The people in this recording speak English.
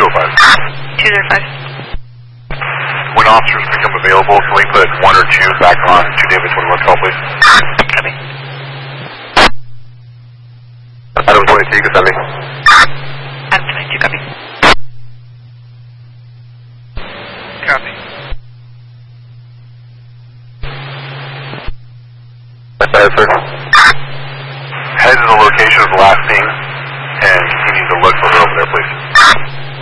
When officers become available, can we put 1 or 2 back on 2 David 21 call, please? Copy. Adam 22, you can send me. Adam 22, copy. Copy. That's sir.